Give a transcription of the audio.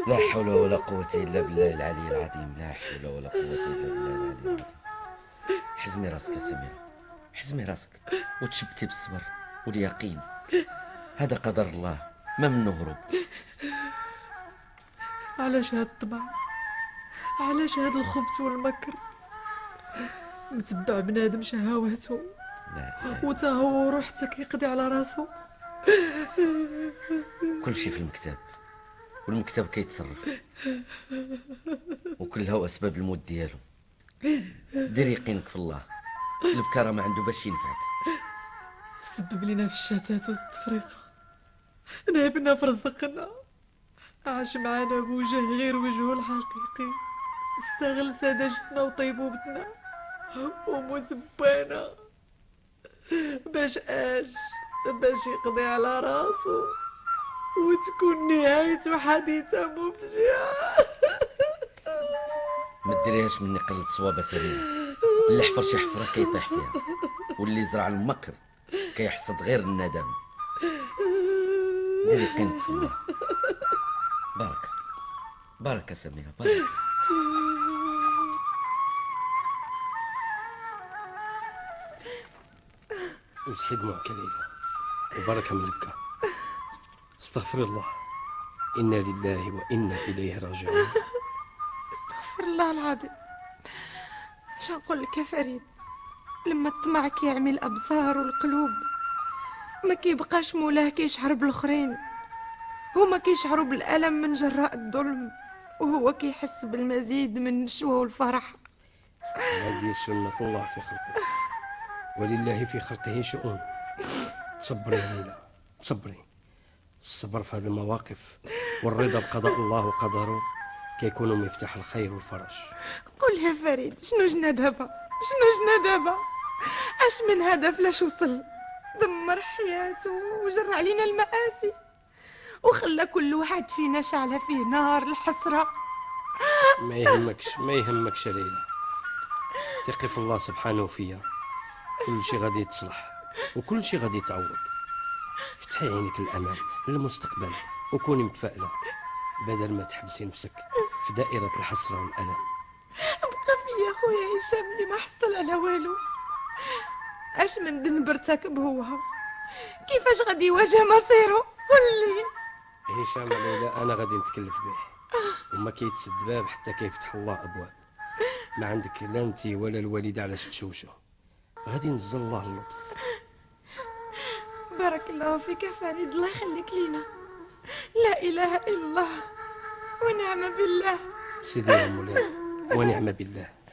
لا حول ولا قوة إلا بالله العلي العظيم، لا حول ولا قوة إلا بالله العلي العظيم. حزمي راسك يا سميرة، حزمي راسك وتشبتي بالصبر واليقين. هذا قدر الله، ما منه هروب. علاش هاد الطمع؟ علاش هاد الخبث والمكر؟ متبع بنادم شهواته لا إله. وتا هو روح حتى كيقضي على راسو. كل شيء في المكتب، والمكتب كيتصرف، وكلها وأسباب الموت ديالو. دير يقينك في الله، البكارة ما عنده باش ينفعك. سبب لينا في الشتات والتفريق، نهبنا في رزقنا، عاش معانا بوجه غير وجهه الحقيقي، استغل سذاجتنا وطيبوبتنا ومسبانا باش باش يقضي على راسو وتكون نهايته حديثة مفجعة. ما ديريهاش مني قلة صوابة سليمة. اللي حفر شي حفرة كيطيح فيها، واللي زرع المكر كيحصد غير الندم. ديري يقينك في الله. بارك بارك يا سميرة، بارك. مسحي دموعك يا ليلى وبركة من البكاء. استغفر الله، إنا لله وإنا إليه راجعون. استغفر الله العظيم. اش نقول لك يا فريد، لما الطمع كيعمي الابصار والقلوب ما كيبقاش مولاه كيشعر بالاخرين، هما كيشعروا بالالم من جراء الظلم، وهو كيحس بالمزيد من النشوة والفرح. هذه سنة الله في خلقه، ولله في خلقه شؤون. تصبري يا ليلى، تصبري. الصبر في هذه المواقف والرضا بقضاء الله وقدره كيكونوا مفتاح الخير والفرج. قول يا فريد، شنو جنا دابا؟ شنو جنا دابا؟ اش من هدف لاش وصل؟ دمر حياته وجر علينا المآسي، وخلى كل واحد فينا شعلة فيه نار الحسرة. ما يهمكش ما يهمكش يا ليلى، ثقي في الله سبحانه فيا. كل شيء غادي يتصلح وكل شيء غادي يتعوض. فتحي عينك للأمام للمستقبل وكوني متفائلة، بدل ما تحبسي نفسك في دائرة الحسرة والألم. بقى فيا خويا هشام اللي ما حصل على والو. اش من ذنب ارتكب هو؟ كيفاش غادي يواجه مصيره؟ قولي. هشام ليلى أنا غادي نتكلف به، وما كيتسد باب حتى كيفتح الله أبواب. ما عندك لا انت ولا الوالدة علاش تشوشوا، غادي نزل الله اللطف. بارك الله فيك يا فريد، الله يخليك لينا. لا اله الا الله ونعم بالله. سيدي يا مولاي ونعم بالله.